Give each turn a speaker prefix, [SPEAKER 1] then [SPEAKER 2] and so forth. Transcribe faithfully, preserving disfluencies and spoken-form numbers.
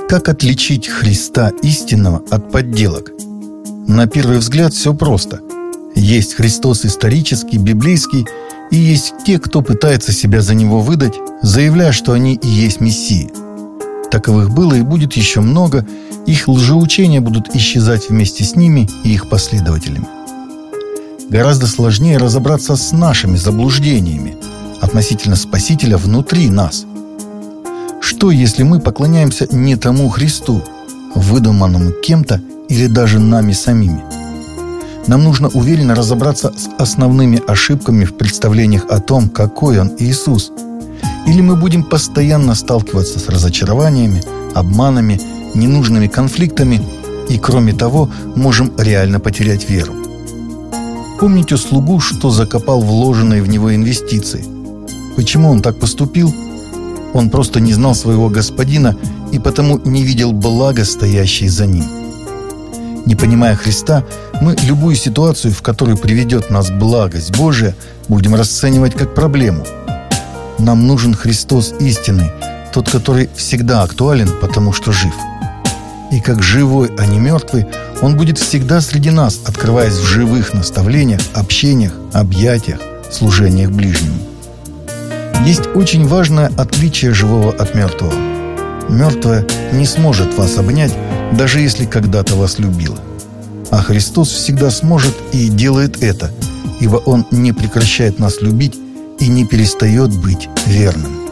[SPEAKER 1] Как отличить Христа истинного от подделок? На первый взгляд все просто. Есть Христос исторический, библейский, и есть те, кто пытается себя за него выдать, заявляя, что они и есть Мессии. Таковых было и будет еще много, их лжеучения будут исчезать вместе с ними и их последователями. Гораздо сложнее разобраться с нашими заблуждениями относительно Спасителя внутри нас. Что, если мы поклоняемся не тому Христу, выдуманному кем-то или даже нами самими? Нам нужно уверенно разобраться с основными ошибками в представлениях о том, какой Он Иисус. Или мы будем постоянно сталкиваться с разочарованиями, обманами, ненужными конфликтами и, кроме того, можем реально потерять веру. Помните слугу, что закопал вложенные в него инвестиции? Почему он так поступил? Он просто не знал своего господина и потому не видел блага, стоящей за ним. Не понимая Христа, мы любую ситуацию, в которую приведет нас благость Божия, будем расценивать как проблему. Нам нужен Христос истинный, тот, который всегда актуален, потому что жив. И как живой, а не мертвый, Он будет всегда среди нас, открываясь в живых наставлениях, общениях, объятиях, служениях ближнему. Есть очень важное отличие живого от мертвого. Мертвое не сможет вас обнять, даже если когда-то вас любило. А Христос всегда сможет и делает это, ибо Он не прекращает нас любить и не перестает быть верным.